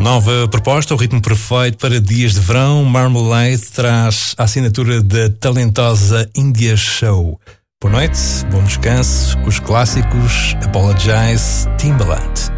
Nova proposta, o ritmo perfeito para dias de verão. Marmalade traz a assinatura da talentosa India Show. Boa noite, bom descanso, os clássicos Apologize, Timbaland.